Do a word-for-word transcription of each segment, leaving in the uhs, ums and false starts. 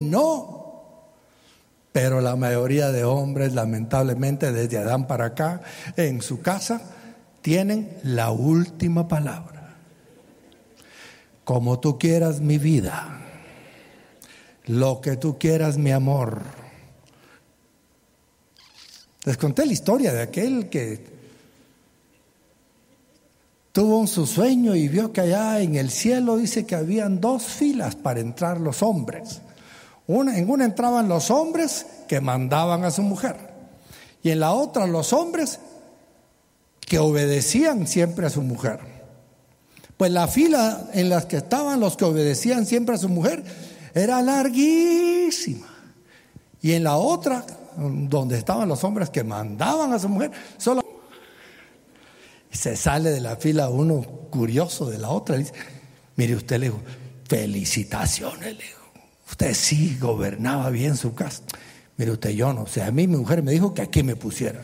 no. Pero la mayoría de hombres, lamentablemente, desde Adán para acá, en su casa, tienen la última palabra. Como tú quieras mi vida, lo que tú quieras mi amor. Les conté la historia de aquel que tuvo su sueño y vio que allá en el cielo dice que habían dos filas para entrar los hombres. Una, en una entraban los hombres que mandaban a su mujer y en la otra los hombres que obedecían siempre a su mujer. Pues la fila en la que estaban los que obedecían siempre a su mujer era larguísima, y en la otra, donde estaban los hombres que mandaban a su mujer, solo se sale de la fila uno curioso de la otra y dice: mire usted, le dijo, felicitaciones, le dijo, usted sí gobernaba bien su casa. Mire usted, yo no sé, a mí mi mujer me dijo que aquí me pusiera.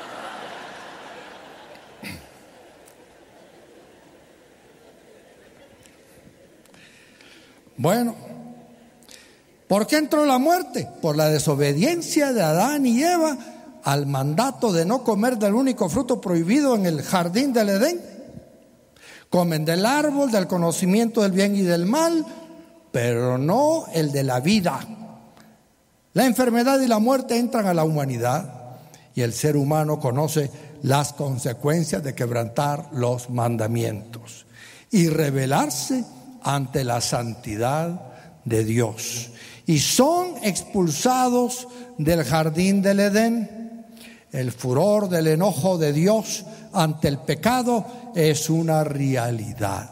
Bueno, ¿por qué entró la muerte? Por la desobediencia de Adán y Eva al mandato de no comer del único fruto prohibido en el jardín del Edén. Comen del árbol del conocimiento del bien y del mal, pero no el de la vida. La enfermedad y la muerte entran a la humanidad y el ser humano conoce las consecuencias de quebrantar los mandamientos y rebelarse ante la santidad de Dios, y son expulsados del jardín del Edén. El furor del enojo de Dios ante el pecado es una realidad.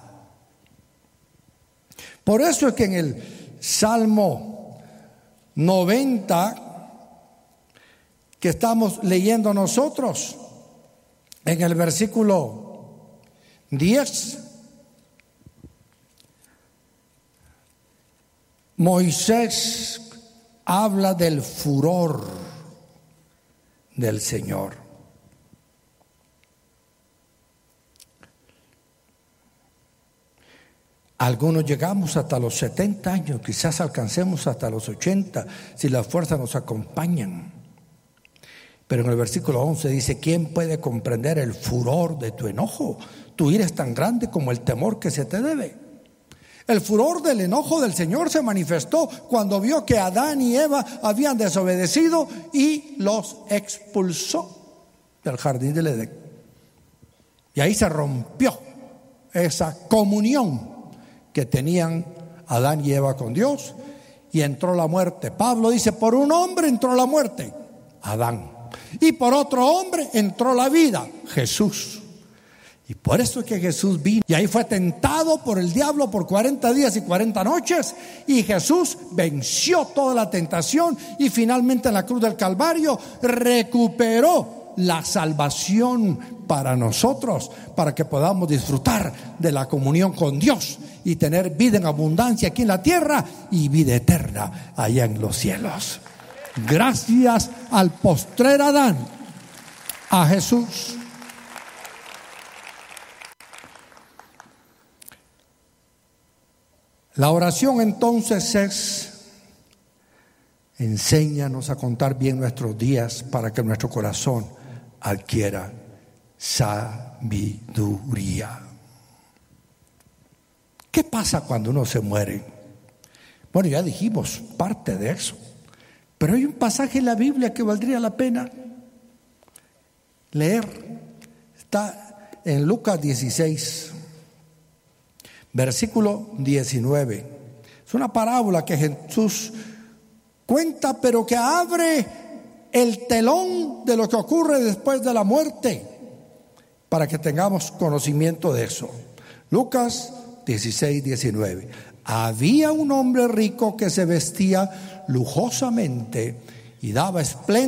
Por eso es que en el Salmo noventa que estamos leyendo nosotros, en el versículo diez, Moisés habla del furor del Señor. Algunos llegamos hasta los setenta años, quizás alcancemos hasta los ochenta si las fuerzas nos acompañan. Pero en el versículo once dice: ¿quién puede comprender el furor de tu enojo? Tu ira es tan grande como el temor que se te debe. El furor del enojo del Señor se manifestó cuando vio que Adán y Eva habían desobedecido y los expulsó del jardín del Edén. Y ahí se rompió esa comunión que tenían Adán y Eva con Dios, y entró la muerte. Pablo dice: por un hombre entró la muerte, Adán, y por otro hombre entró la vida, Jesús. Y por eso es que Jesús vino, y ahí fue tentado por el diablo por cuarenta días y cuarenta noches, y Jesús venció toda la tentación, y finalmente en la cruz del Calvario recuperó la salvación para nosotros, para que podamos disfrutar de la comunión con Dios y tener vida en abundancia aquí en la tierra y vida eterna allá en los cielos. Gracias al postrer Adán, a Jesús. La oración entonces es: enséñanos a contar bien nuestros días para que nuestro corazón adquiera sabiduría. ¿Qué pasa cuando uno se muere? Bueno, ya dijimos parte de eso, pero hay un pasaje en la Biblia que valdría la pena leer. Está en Lucas dieciséis, versículo diecinueve. Es una parábola que Jesús cuenta, pero que abre el telón de lo que ocurre después de la muerte, para que tengamos conocimiento de eso. Lucas dieciséis, diecinueve. Había un hombre rico que se vestía lujosamente y daba esplendor